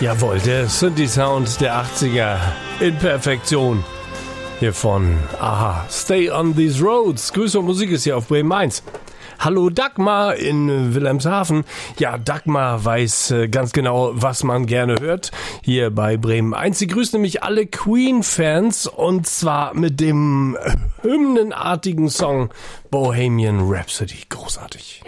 Jawohl, der Synthi-Sound der 80er in Perfektion. Hier von Aha. Stay on these roads. Grüße und Musik ist hier auf Bremen 1. Hallo Dagmar in Wilhelmshaven. Ja, Dagmar weiß ganz genau, was man gerne hört hier bei Bremen 1. Sie grüßt nämlich alle Queen-Fans und zwar mit dem hymnenartigen Song Bohemian Rhapsody. Großartig.